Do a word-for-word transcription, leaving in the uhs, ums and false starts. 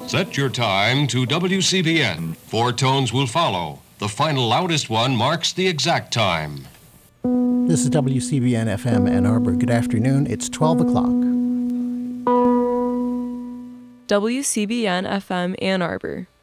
Set your time to W C B N. Four tones will follow. The final loudest one marks the exact time. This is W C B N F M Ann Arbor. Good afternoon. It's twelve o'clock. W C B N F M Ann Arbor.